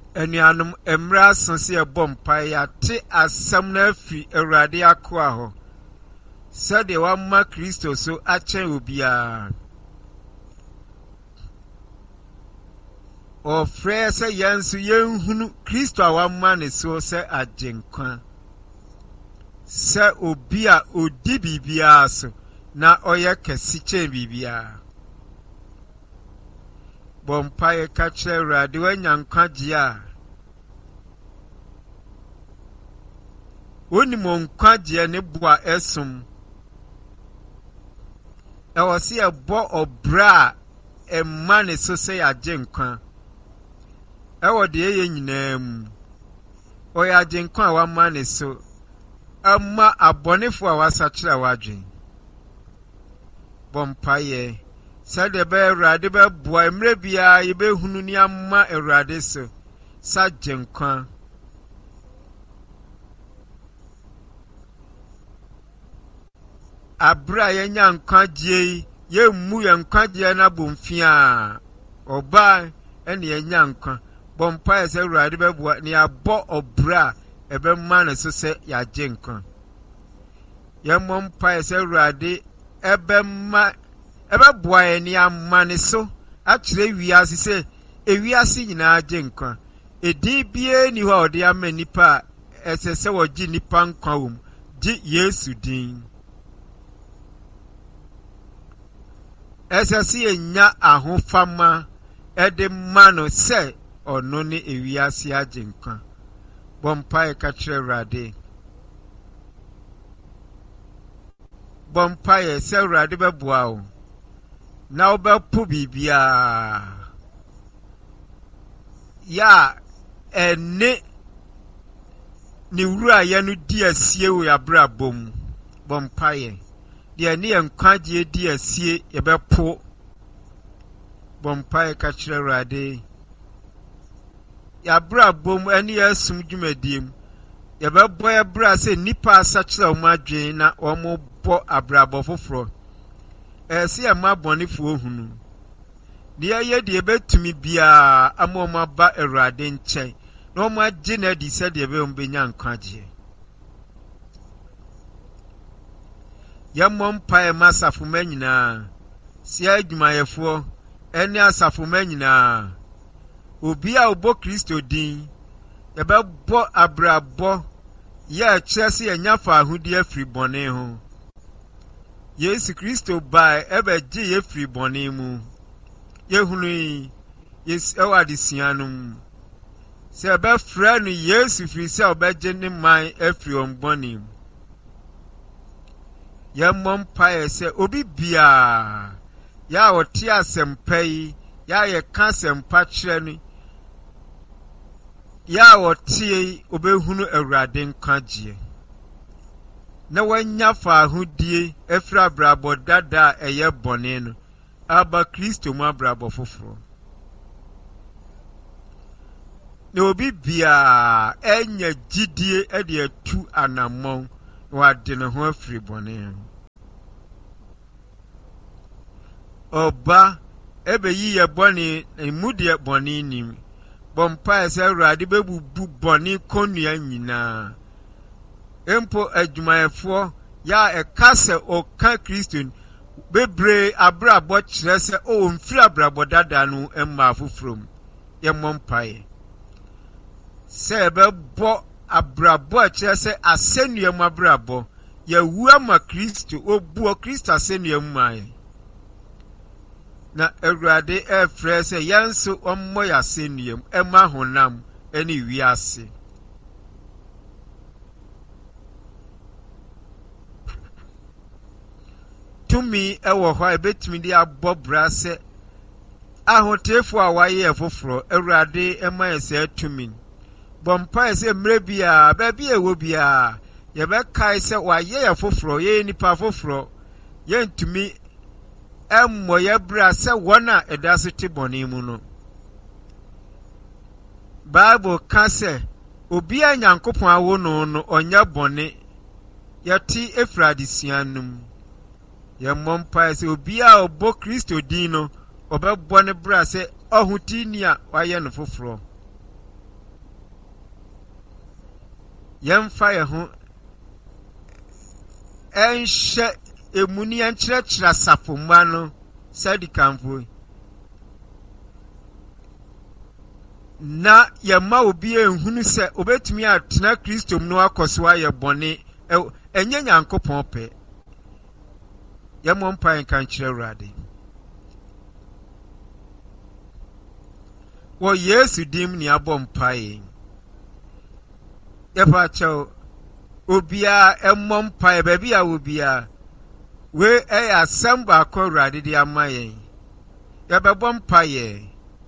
Enuanom emra sanse ebompa ya te asam na afi Awurade akoa ho. Sade wa ma Kristo so achen obia. O frɛ sɛ yansu yenhunu Kristo a wa ma ne so sɛ agenkwa. Sɛ obi a odi bibia so na ɔyɛ kɛse kyɛn bibia. Bompa ye ka kyerɛ Awurade wanya nkwagye a. Woni mo nkwagye ne boa esum. Ɛwɔ sɛ yɛbɔ ɔbra a ɛma ne so sɛ yɛagyenkwa. Ɛwɔ de yɛ nyinaa mu. Ɔyɛ agyenkwa a wama ne so. Ama abɔnefo a wasakyerɛ wadwen. Bompa ye. Sade be Awurade be boa emre bia ye be hunu ni amma Awurade so sa genkwa. Abra ye nya nkwagye ye mu ye nkwagye na bomfia oba ene ye nya nkwa bompa ye se Awurade be boa ni abɔ obra ebe ma ne so se ya genkwa. Ye mompa ye se Awurade ebe ma ebe boa ni amane so akyere wiase se ewiase nyina agenkwa edi bie ni ho ode ama nipa esese wogi nipa nkwa wom gi Yesu din. Esese enya ahofama ede mano se ono ne ewiase agenkwa. Bompa e ka kyere Awurade. Bompa e se Awurade be boa wo. Na obepo bibia ya ene ni wura ya no di asie wo ya brabom bompaye de ne enkwagye di asie ye bepo bompaye ka kyerɛ Awurade ya brabom ene ya sum dwumadiem ye bebo ya bra se nipa asakyerɛ o madwen na o mo bo abrabo foforo. Esi ama bɔnefo ohunu. Dia ye de betumi bia amoma ba Awurade nkyɛn. Na ɔmo agye na di sɛ de be ombenya nkwagye. Ya mompa e masafo manyina. Si adwumayɛfo ɛne asafo manyina. Obi a obo Kristo din. Ye bɛbɔ abrabɔ ye kyerɛ se enya fa ahudi afiri bɔne ho. Yesu Kristo by ebe ji ye free boni mu. Ye hunu yes ewade sianum. Se ebe frɛ no Yesu free se obeje ne man afri on boni. Ye mompa ye se obi bia ya oti asɛmpa ya ye ka asɛmpa kyerɛ no. Ya oti obehunu Awurade nkwagye. Na wanya fa ahudie efra brabo dada eye bone no aba Kristo mu brabo foforo. Na obi bia enya gidie e de atu anamon wa de ne ho afri bone. Oba ebe yi ye bone emu de bone nim. Bompa ese Awurade bebubu bone konua nyina. Empo adwumayɛfo ya ekase oka Kristo bebre abrabɔ kyerɛ sɛ o mfiri abrabɔ dada no emma afofrom ye mompae sɛ bɛbɔ abrabɔ kyerɛ sɛ asɛnnua mu abrabɔ ye wu ama Kristo obu Kristo asɛnnua mu mai na Awurade efrɛ sɛ yanso ɔmmɔ ya asɛnnua mu emma honam ene wiase. Tumi ewo hɔ ebetumi de abɔ bra sɛ ahotefo a waye efoforo Awurade ema yɛsɛ tumi bompa sɛ mre bia ba bia ewo bia ye bɛkae sɛ waye efoforo ye nipa foforo ye ntumi emmo ye bra sɛ wɔna ɛda so te bɔne mu no. Bible ka sɛ obi a Nyankopɔn awo no ɔnya bɔne yɛte Efrade sianum. Ye mompa se obi a obo Kristo din no obɛbɔ ne bra se ohutini a waye no foforo. yɛmfa yɛ ho ɛnhyɛ emuni ɛnkyerɛkyerɛ asafomma no sɛdi kanfo na yɛma obi ehunu sɛ obetumi atena Kristo mu no akɔso ayɛ bɔne ɛnyɛ Nyankopɔn pɛ yɛmɔ mpa nka nkyerɛ Awurade wɔ Yesu dim ni abɔ mpae yɛpa kyɛw obia ɛmmɔ mpae baabi a obia we ɛyɛ asɛm baakɔ Awurade de ama yɛn yɛbɛbɔ mpae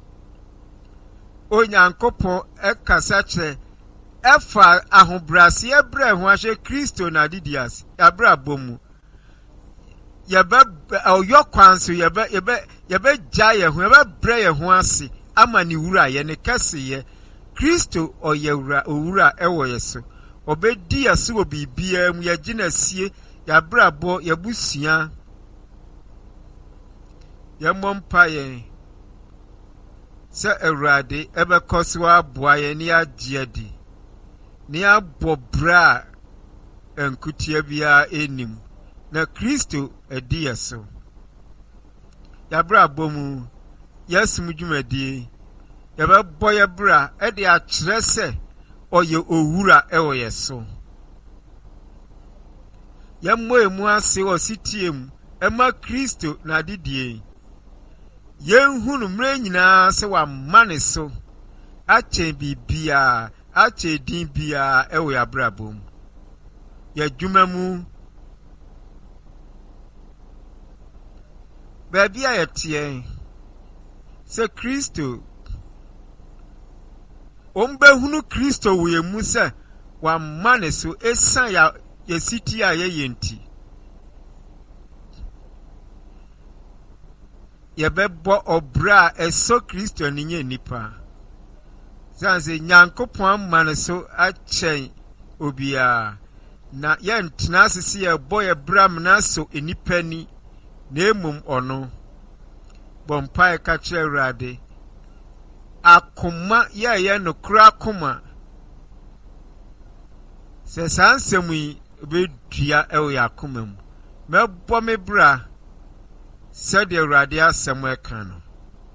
Onyankopɔn ɛkasa kyerɛ ɛfa ahobrɛase ɛbrɛ ho ahyɛ Kristo na didias yɛabrɛ abomu ɔyɔ kwan so yɛbɛgya yɛn ho yɛbɛbrɛ yɛn ho ase ama ne wura yɛ ne kɛseyɛ Kristo ɔyɛ owura ɛwɔ yɛ so ɔbɛdi yɛ so wɔ biribiara mu yɛgye na sie yɛabrabɔ yɛbusua yɛmmɔ mpa yɛn sɛ Awurade ɛbɛkɔ so aboa yɛn ne agye adi ne abɔ bra nkutia biara enim na Kristo adi yɛ so yɛabrabɔ mu yɛsum dwumadie yɛbɛbɔ yɛ bra ɛde akyerɛ sɛ ɔyɛ owura ɛwɔ yɛ so yɛmmɔ emu ase wɔ sitie mu ɛma Kristo na adidie yɛnhunu mmerɛ nyinaa sɛ wamma ne so akyɛn biribiara akyɛn din biara ɛwɔ yɛabrabɔ mu yɛadwuma mu baabi a yɛteɛ sɛ Kristo ombehunu Kristo wɔ yɛn mu sɛ wamma ne so ɛsan yɛsiti a yɛyɛ nti yɛbɛbɔ ɔbra a ɛsɔ Kristo ne nyɛ nipa sɛ Nyankopɔn ama ne so akyɛn obiara na yɛntena ase sɛ yɛbɔ yɛbra mena so enipa ni na emom ɔno bɔ mpae ka kyerɛ Awurade akoma yɛyɛ nokora akoma sɛ saa nsɛm yi bɛdua ɛwɔ yɛ akoma mu mɛbɔ me bra sɛdeɛ Awurade asɛm ɛka no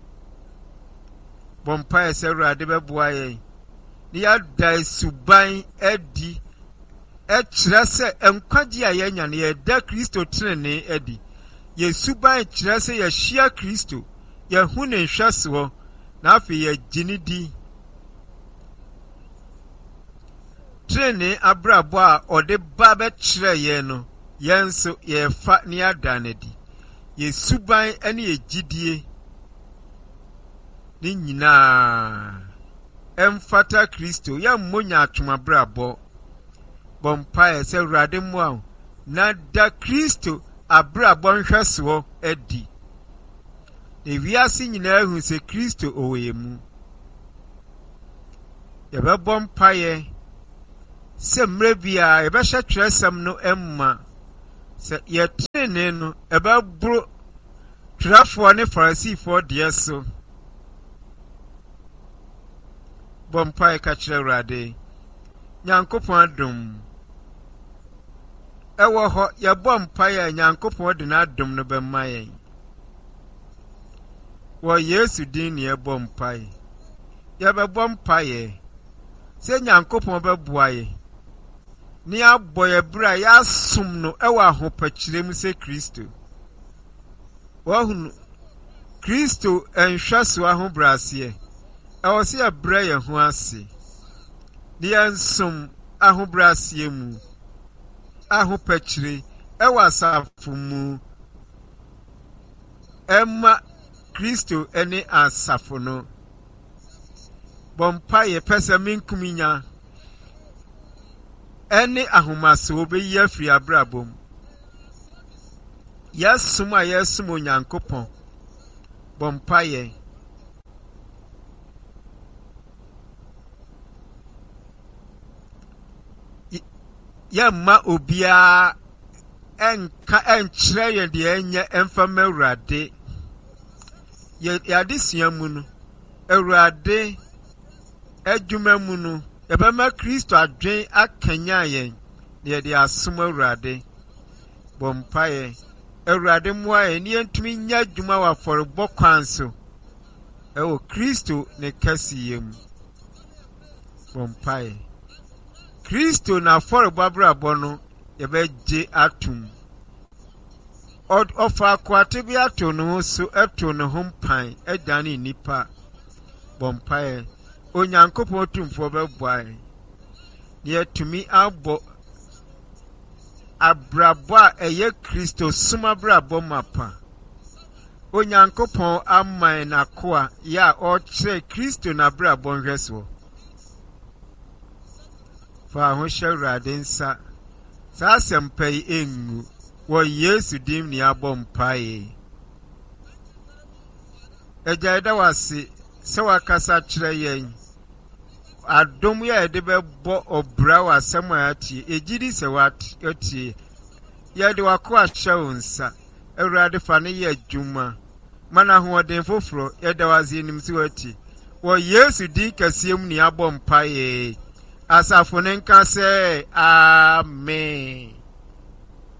bɔ mpae sɛ Awurade bɛboa yɛn ne yɛada suban adi ɛkyerɛ sɛ nkwagye a yɛnya no yɛda Kristo tenenee adi yɛsuban kyerɛ sɛ yɛhyia Kristo yɛhu ne nhwɛsoɔ na afei yɛgye ne di tenenee abrabɔ a ɔde ba bɛkyerɛ yɛn no yɛn nso yɛfa ne yɛada no adi yɛsuban ne yɛgyidie ne nyinaa ɛmfata Kristo yɛmmɔ nyaatwomabrabɔ bɔ mpaeɛ sɛ Awurade mmoa na da Kristo abrabɔ nhwɛsoɔ adi na wiase nyinaa hu sɛ Kristo ɔwɔ yɛn mu yɛbɛbɔ mpaeɛ sɛ mmerɛ biara yɛbɛhyɛ twerɛsɛm no ɛmma sɛ yɛtenenee no ɛbɛboro twerɛfoɔ ne Farisifoɔ deɛ so bɔ mpaeɛ ka kyerɛ Awurade Nyankopɔn adom ɛwɔ hɔ yɛbɔ mpaeɛ a Nyankopɔn de n'adom no bɛma yɛn wɔ Yesu din ne yɛbɔ mpaeɛ yɛbɛbɔ mpaeɛ sɛ Nyankopɔn bɛboa yɛn ne abɔ yɛ bra yɛasom no ɛwɔ ahopakyire mu sɛ Kristo wɔhunu Kristo nhwɛso ahobrɛaseɛ ɛwɔ sɛ yɛbrɛ yɛn ho ase ne yɛnsom ahobrɛaseɛ mu ahopakyire ɛwɔ asafo mu ɛma Kristo ɛne asafo no bɔ mpaeɛ pɛ sɛ menkuminya ɛne ahomaso bɛyi afiri abrabɔ mu yɛsom a yɛsom Onyankopɔn bɔ mpaeɛ yɛmma obiara ɛnkyerɛ yɛn deɛ ɛnyɛ ɛmfama Awurade yɛade sua mu no Awurade adwuma mu no yɛbɛma Kristo adwen akanya yɛn na yɛde asom Awurade. Bɔ mpaeɛ. Awurade mmoa yɛn na yɛntumi nyɛ adwuma wɔ afɔrebɔ kwan so ɛwɔ Kristo ne kɛseyɛ mu. Bɔ mpaeɛ. Kristo na afɔrebɔ abrabɔ no yɛbɛgye atom. Ɔfa akwate bi ato ne ho so ɛto ne ho mpan ɛdane nipa. Bɔ mpaeɛ. Onyankopɔn tumfoɔ bɛboa yɛn na yɛtumi abɔ abrabɔ a ɛyɛ Kristo som abrabɔ mapa. Onyankopɔn ama yɛn akoa yɛ a ɔkyerɛ Kristo n'abrabɔ nhwɛsoɔ. Fa ho hyɛ Awurade nsa. Saa asɛmpa yi engu wɔ Yesu dim ne abɔ mpaeɛ. Agya yɛda wo ase sɛ wakasa kyerɛ yɛn. Adom yɛ yɛde bɛbɔ ɔbra wɔ asɛm a yɛatie. Egyidi sɛ watie. Yɛde wako ahyɛ wo nsa. Awurade fa ne yɛ adwuma. Mana ahoɔden foforɔ yɛda wo ase nim sɛ watie. Wɔ Yesu din kɛseɛ mu ne abɔ mpaeɛ. Asafo ne nka sɛ Amen.